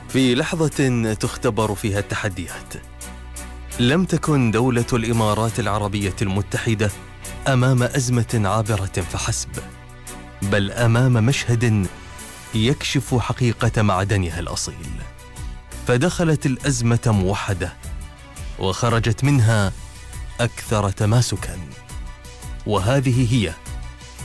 في لحظة تختبر فيها التحديات، لم تكن دولة الإمارات العربية المتحدة أمام أزمة عابرة فحسب، بل أمام مشهد يكشف حقيقة معدنها الأصيل. فدخلت الأزمة موحدة وخرجت منها أكثر تماسكاً، وهذه هي